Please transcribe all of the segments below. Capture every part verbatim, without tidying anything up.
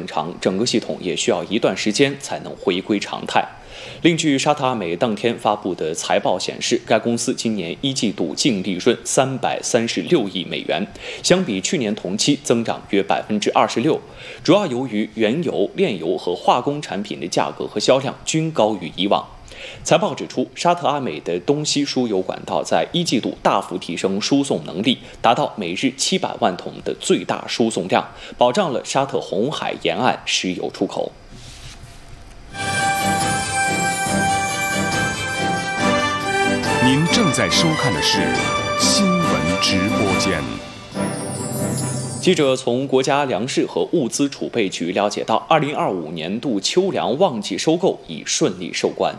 常，整个系统也需要一段时间才能回归常态。另据沙特阿美当天发布的财报显示，该公司今年一季度净利润三百三十六亿美元，相比去年同期增长约百分之二十六，主要由于原油、炼油和化工产品的价格和销量均高于以往。财报指出，沙特阿美的东西输油管道在一季度大幅提升输送能力，达到每日七百万桶的最大输送量，保障了沙特红海沿岸石油出口。 您正在收看的是新闻直播间。 记者从国家粮食和物资储备局了解到，二零二五年度秋粮旺季收购已顺利收官。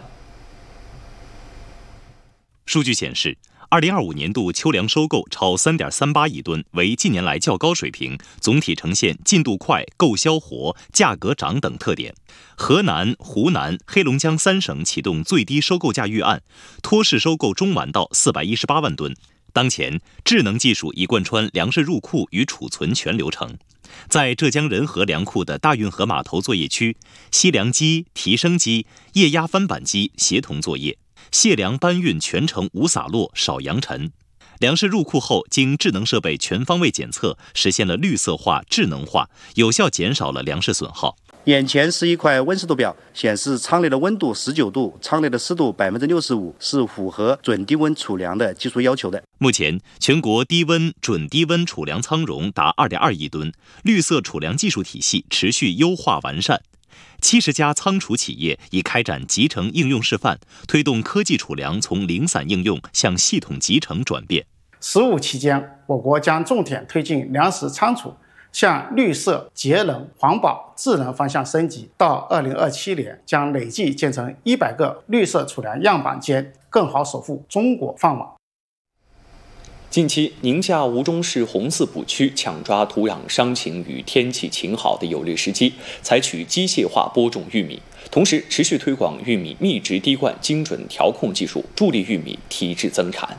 数据显示，二零二五年度秋粮收购超 三点三八亿吨，为近年来较高水平，总体呈现进度快、购销活、价格涨等特点。河南、湖南、黑龙江三省启动最低收购价预案，托市收购中完到四百一十八万吨。当前，智能技术已贯穿粮食入库与储存全流程。在浙江仁和粮库的大运河码头作业区，吸粮机、提升机、液压翻板机协同作业，卸粮搬运全程无洒落、少扬尘。粮食入库后，经智能设备全方位检测，实现了绿色化、智能化，有效减少了粮食损耗。 眼前是一块温湿度表，显示舱内的温度十九度，舱内的湿度百分之六十五，是符合准低温储粮的技术要求的。 目前，全国低温、准低温储粮仓容达 二点二亿吨，绿色储粮技术体系持续优化完善。七十家仓储企业已开展集成应用示范，推动科技储粮从零散应用向系统集成转变。 十五期间，我国将重点推进粮食仓储向绿色、节能、环保、智能方向升级，到二零二七年将累计建成一百个绿色储粮样板间，更好守护中国饭碗。 近期，宁夏吴忠市红四堡区抢抓土壤伤晴与天气晴好的有利时机，采取机械化播种玉米，同时持续推广玉米密植滴灌精准调控技术，助力玉米提质增产。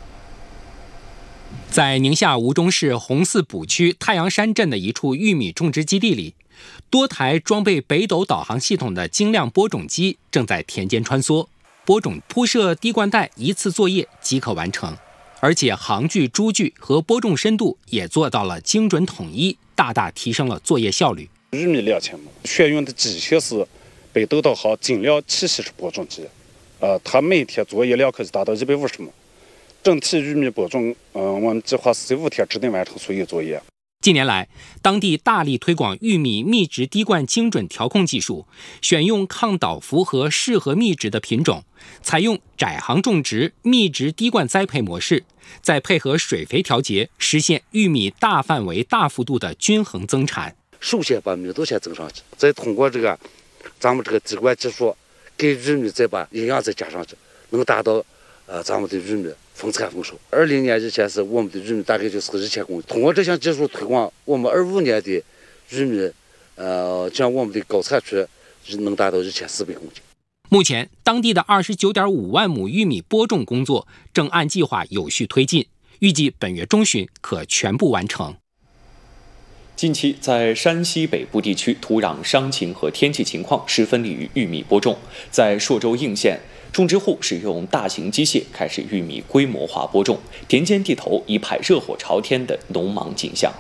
在宁夏吴忠市红四堡区太阳山镇的一处玉米种植基地里，多台装备北斗导航系统的精亮播种机正在田间穿梭，播种铺设滴灌带一次作业即可完成，而且行距、株距和播种深度也做到了精准统一，大大提升了作业效率。 玉米两千亩，选用的机械是北斗导航精亮七系式播种机，呃，它每天作业量可以达到一百五十亩。整体玉米播种，嗯、呃，我们计划四十五天之内完成所有作业。 近年来，当地大力推广玉米密植滴灌精准调控技术，选用抗倒伏和适合密植的品种，采用窄行种植、密植滴灌栽培模式，再配合水肥调节，实现玉米大范围、大幅度的均衡增产。 首先把密度先增上去，再通过这个咱们这个滴灌技术，给玉米再把营养再加上去，能达到呃咱们的玉米丰产丰收。二零年以前是我们的玉米大概就是一千公斤，通过这项技术推广，我们二五年的玉米，呃，将我们的高产区能达到一千四百公斤。 目前，当地的二十九点五万亩玉米播种工作正按计划有序推进，预计本月中旬可全部完成。 近期，在山西北部地区，土壤伤晴和天气情况十分利于玉米播种。在朔州应县，种植户使用大型机械开始玉米规模化播种，田间地头一派热火朝天的农忙景象。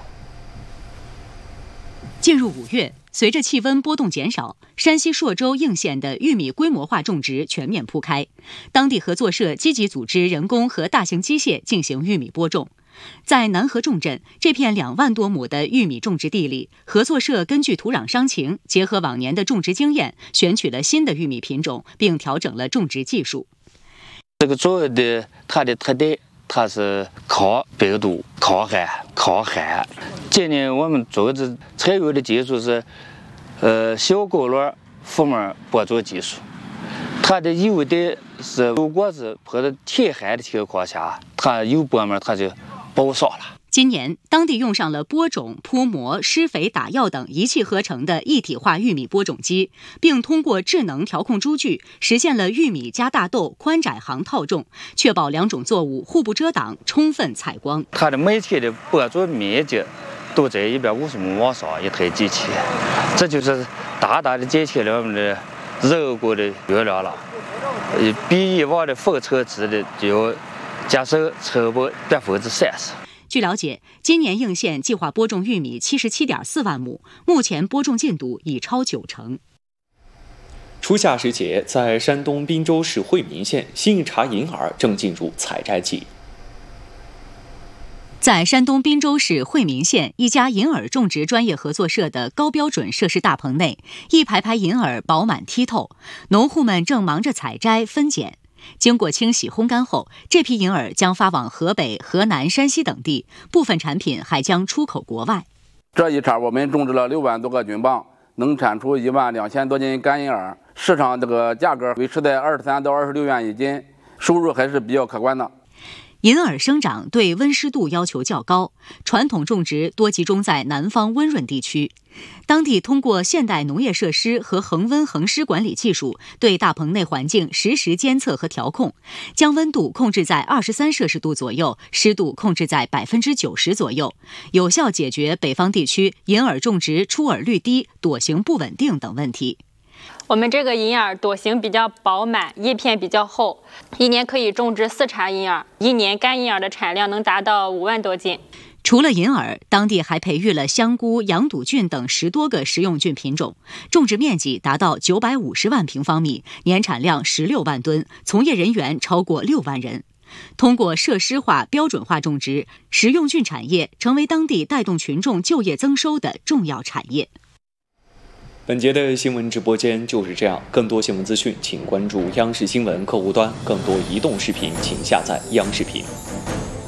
进入五月，随着气温波动减少，山西朔州应县的玉米规模化种植全面铺开。当地合作社积极组织人工和大型机械进行玉米播种。在南河重镇这片两万多亩的玉米种植地里，合作社根据土壤伤情，结合往年的种植经验，选取了新的玉米品种，并调整了种植技术。 这个主要的它的特点，它是抗病毒、抗旱、抗旱。今年我们做的采用的技术是，呃，小高卵覆膜播种技术。它的优点是，如果是碰到天旱的情况下，它有播膜，它就保爽了。 今年，当地用上了播种、铺膜、施肥、打药等一气呵成的一体化玉米播种机，并通过智能调控株距，实现了玉米加大豆宽窄行套种，确保两种作物互不遮挡，充分采光。 它的每天的播种面积都在一百五十亩往上一台机器，这就是大大的减轻了我们的人工的月亮了。呃，比以往的封测制的就要节省成本百分之三十。 据了解，今年应县计划播种玉米七十七点四万亩，目前播种进度已超九成。 初夏时节，在山东滨州市惠民县，新一茬银耳正进入采摘季。 在山东滨州市惠民县一家银耳种植专业合作社的高标准设施大棚内，一排排银耳饱满剔透，农户们正忙着采摘分拣。经过清洗烘干后，这批银耳将发往河北、河南、山西等地，部分产品还将出口国外。 这一茬我们种植了六万多个菌棒，能产出一万两千多斤干银耳，市场这个价格维持在二十三到二十六元一斤，收入还是比较可观的。 银耳生长对温湿度要求较高，传统种植多集中在南方温润地区。当地通过现代农业设施和恒温恒湿管理技术，对大棚内环境实时监测和调控，将温度控制在二十三摄氏度左右，湿度控制在百分之九十左右，有效解决北方地区银耳种植出耳率低、朵形不稳定等问题。 我们这个银耳朵形比较饱满，叶片比较厚，一年可以种植四茬银耳，一年干银耳的产量能达到五万多斤。 除了银耳，当地还培育了香菇、羊肚菌等十多个食用菌品种，种植面积达到九百五十万平方米，年产量十六万吨，从业人员超过六万人。通过设施化、标准化种植，食用菌产业成为当地带动群众就业增收的重要产业。 本节的新闻直播间就是这样，更多新闻资讯请关注央视新闻客户端，更多移动视频请下载央视频。